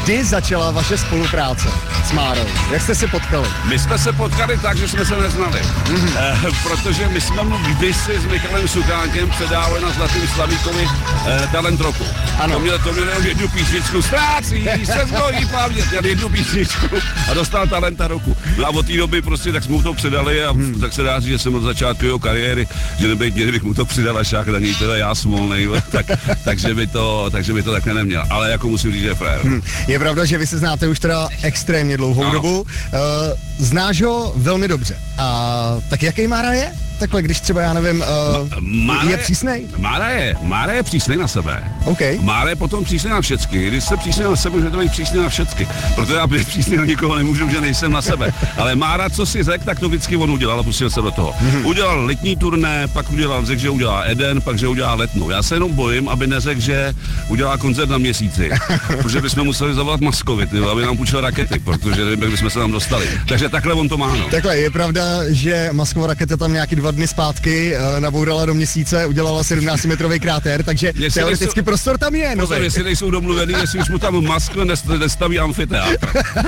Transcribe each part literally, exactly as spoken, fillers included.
kdy začala vaše spolupráce s Márou? Jak jste se potkali? My jsme se potkali tak, že jsme se neznali. Mm-hmm. Eh, protože my jsme mu kdysi s Michalem Sukánkem předávali na Zlatým Slavíkovi eh, talent roku. Ano. To měl, to měl jednu písničku, ztrácí se znojí paměť, měl jednu písničku a dostal talenta roku. No a od té doby prostě tak jsme mu to předali a hmm. tak se dá říct, že jsem od začátku jeho kariéry, že nebejt někdy bych mu to přidal a šák na něj teda já smolnej, tak, takže, by to, takže by to takhle neměl. Ale jako musím říct, že je frajer. Hmm. Je pravda, že vy se znáte už teda extrémně dlouhou ano. dobu. Uh, znáš ho velmi dobře. A tak jaký Mára je? Takhle, když třeba, já nevím, uh, Mára je přísnej? Mára je, Mára je přísnej na sebe. Okay. Mára je potom přísnej na všecky. Když se přísnej na sebe, že to být přísnej na všecky. Protože já být přísnej na nikoho nemůžu, že nejsem na sebe. Ale Mára, co si řekl, tak to vždycky on udělal a pustil se do toho. Mm-hmm. Udělal letní turné, pak udělal, řekl, že udělá Eden, pak, že udělá letnou. Já se jenom bojím, aby neřekl, že udělá koncert na měsíci. Protože bychom museli zavolat Maskovi, tyjo, aby nám půjčil rakety, protože nevím, jak bychom se tam dostali. Takže takhle on to má. No. Takhle, je pravda, že Maskova raketa tam nějaký dva dny zpátky nabourala do měsíce, udělala sedmnáctimetrový kráter, takže jestli teoreticky nejsou, prostor tam je. Pozor, jestli nejsou domluvený, jestli už mu tam Musk nestaví amfiteátr.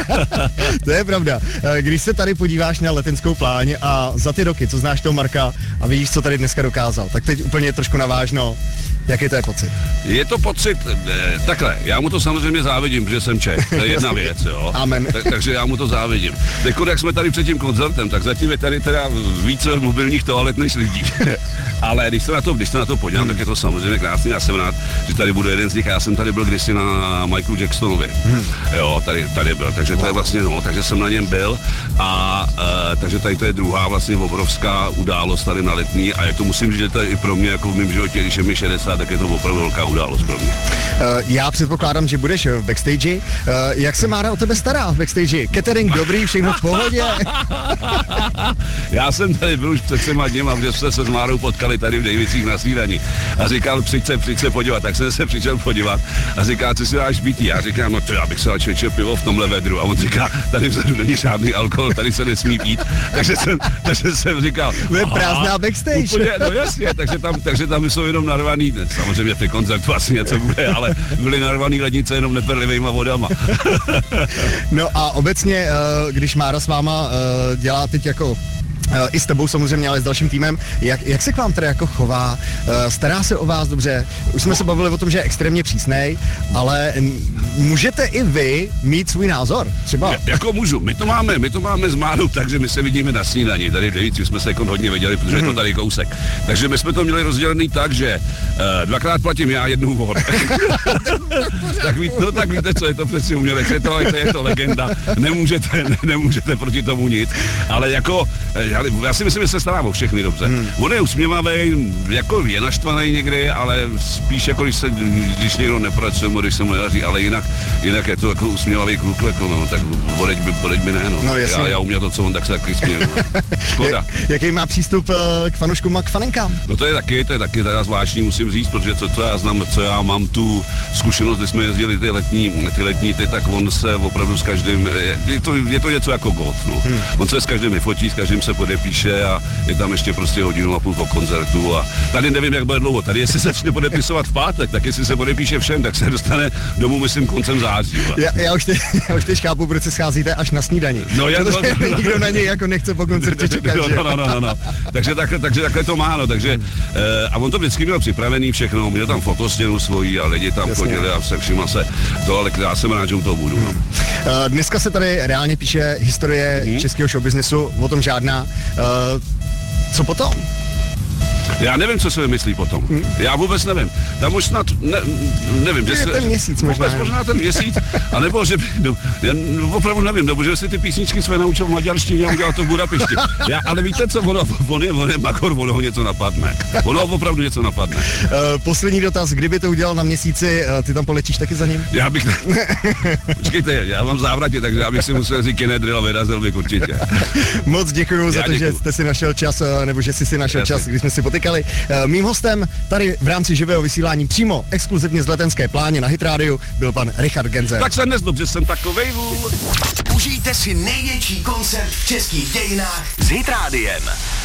To je pravda. Když se tady podíváš na Letenskou pláň a za ty roky, co znáš toho Marka a vidíš, co tady dneska dokázal, tak teď úplně trošku navážno. Jaký to je pocit? Je to pocit, eh, takhle, já mu to samozřejmě závidím, protože jsem Čech, to je jedna věc, jo. Amen. Tak, takže já mu to závidím. Teď, jak jsme tady před tím koncertem, tak zatím je tady teda více mobilních toalet než lidí. Ale když se na to, když se na to podívám, hmm. tak je to samozřejmě krásný. Já jsem rád, že tady bude jeden z nich. Já jsem tady byl kdysi na Michaelu Jacksonovi. Hmm. Jo, tady, tady byl, takže to je vlastně, no, takže jsem na něm byl a uh, takže tady to je druhá vlastně obrovská událost tady na Letní a jak to musím říct, že to je i pro mě jako v mém životě, když je mi šedesát, tak je to opravdu velká událost pro mě. Uh, já předpokládám, že budeš v backstage. Uh, jak se Mára o tebe stará v backstage? Catering dobrý, všechno v pohodě? Já jsem tady byl už před třema dněma, kde jsme se s Márou potkali tady v Dejvicích na snídani a říkal, přijď se, přijď se podívat, tak jsem se přišel podívat a říká, co si dáš pití? Já říkám, no to já bych se dal čeče pivo v tomhle vedru a on říká, tady vzadu není žádný alkohol, tady se nesmí pít, takže jsem, takže jsem říkal, to je prázdná backstage. Úplně, no jasně, takže tam, takže tam jsou jenom narvaný, samozřejmě ty koncertu asi něco bude, ale byly narvaný lednice jenom neperlivejma vodama. No a obecně, když Mára s váma dělá teď jako i s tebou samozřejmě, ale s dalším týmem. Jak, jak se k vám teda jako chová? Stará se o vás dobře? Už jsme se bavili o tom, že je extrémně přísnej, ale můžete i vy mít svůj názor? Třeba? Ja, jako můžu. My to máme, my to máme s Márou, takže my se vidíme na snídani. Tady v Devíci jsme se jako hodně viděli, protože mm-hmm. je to tady kousek. Takže my jsme to měli rozdělený tak, že uh, dvakrát platím já, jednou on. tak, ví, no, tak víte, co je to přeci umělec. Je to, je to legenda. Nemůžete, ne, nemůžete proti tomu nic. Ale jako Já, já si myslím, že se stará o všechny dobře. Hmm. On je usměvavý, jako je naštvaný někdy, ale spíš jako když se, když někdo nepracuje, když se mu nedaří, ale jinak, jinak je to jako usměvavý kluk, jako no, tak bodeď by, bodeď by ne, no. no já, já uměl to, co on, tak se taky směl. Škoda. Jaký má přístup k fanouškům a k fanenkám? No to je taky, to je taky teda zvláštní, musím říct, protože co, co já znám, co já mám tu zkušenost, když jsme jezdili ty letní, ty letní, ty, tak on se opravdu s každým, je, je, to, je to něco jako golf, no. Hmm. On se s každým vyfotí, s každým se podepíše a je tam ještě prostě hodinu a půl po koncertu a tady nevím, jak bude dlouho. Tady jestli se začne podepisovat v pátek, tak jestli se podepíše všem, tak se dostane domů, myslím, koncem září. Já, já, už teď, já už teď chápu, proč se scházíte až na snídani. No, já to, nikdo na něj jako nechce po koncertě čekat. No, no, no, no, no, no. Takže, takhle, takže takhle to má, no, takže eh, a on to vždycky měl připravený všechno, měl tam fotostěnu svojí a lidi tam Jasně. chodili a se všima se to, ale já jsem rád, že to budu. No. Dneska se tady reálně píše historie hmm. českého showbiznesu, o tom žádná. Uh, co potom? Já nevím, co se vymyslí potom. Hmm. Já vůbec nevím. Tam už snad, ne, nevím. Je že ten se, měsíc možná. Vůbec možná ten měsíc, anebo že by, no, já opravdu nevím, nebo že si ty písničky své naučil v maďarštině a udělal to v Budapešti. Já, ale víte co, ono, on je, on je makor, ono ho něco napadne. Ono opravdu něco napadne. Uh, poslední dotaz, kdyby to udělal na měsíci, uh, ty tam poletíš taky za ním? Já bych ne... Počkejte, já mám závratě, takže já bych si musel říct Kinedril a vyrazil bych určitě. Moc děkuju za to, děkuju. Že jste si našel čas, nebo že jsi si našel Jasně. čas, když jsme si potykali. Mým hostem tady v rámci živého vysílání přímo exkluzivně z Letenské pláně na Hit Radio byl pan Richard Genzer. Tak se nezlob, že jsem takovej vůl. Užijte si největší koncert v českých dějinách s Hit Rádiem.